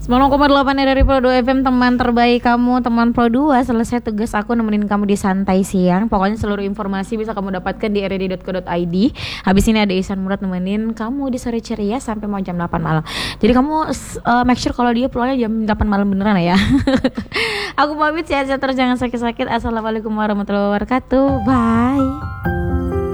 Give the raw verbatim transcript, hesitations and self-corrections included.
sembilan koma delapan dari Pro dua F M, teman terbaik kamu, teman Pro dua. Selesai tugas aku nemenin kamu di santai siang. Pokoknya seluruh informasi bisa kamu dapatkan di r d dot co dot i d. Habis ini ada Ihsan Murad nemenin kamu di sore ceria sampai mau jam delapan malam. Jadi kamu uh, make sure kalau dia pulangnya jam delapan malam beneran ya. Aku pamit, sehat-sehat terus, jangan sakit-sakit. Assalamualaikum warahmatullahi wabarakatuh. Bye.